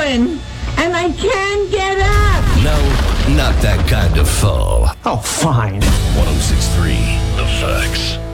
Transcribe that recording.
fallen, and I can't get up. No, not that kind of fall. Oh, fine. 106.3 The Facts.